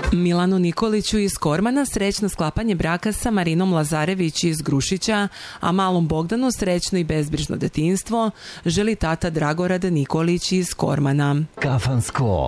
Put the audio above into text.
Milanu Nikoliću iz Kormana srećno sklapanje braka sa Marinom Lazarević iz Grušića, a malom Bogdanu srećno i bezbrižno detinjstvo želi tata Dragorad Nikolić iz Kormana. Kafansko